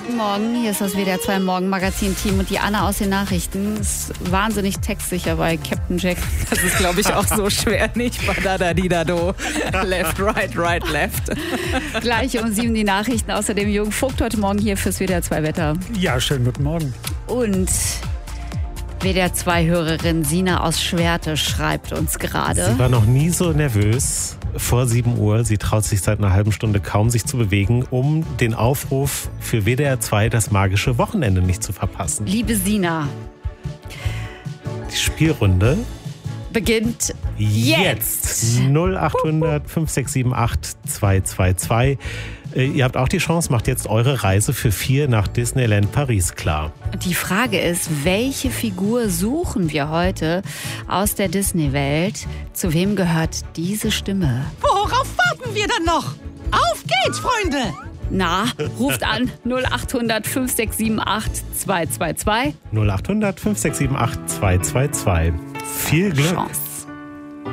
Guten Morgen, hier ist das WDR 2 Morgenmagazin-Team und die Anna aus den Nachrichten. Ist wahnsinnig textsicher bei Captain Jack. Das ist, glaube ich, auch so schwer nicht. Badadadidado. Left, right, left. Gleich um 7 die Nachrichten. Außerdem Jürgen Vogt heute Morgen hier fürs WDR 2 Wetter. Ja, schönen guten Morgen. Und WDR 2-Hörerin Sina aus Schwerte schreibt uns gerade. Sie war noch nie so nervös vor 7 Uhr. Sie traut sich seit einer halben Stunde kaum, sich zu bewegen, um den Aufruf für WDR 2 das magische Wochenende nicht zu verpassen. Liebe Sina, Die Spielrunde beginnt jetzt. 0800 5678 222. Ihr habt auch die Chance, macht jetzt eure Reise für 4 nach Disneyland Paris klar. Die Frage ist, welche Figur suchen wir heute aus der Disney-Welt? Zu wem gehört diese Stimme? Worauf warten wir dann noch? Auf geht's, Freunde! Na, ruft an 0800 5678 222. 0800 5678 222. Viel Glück. Chance.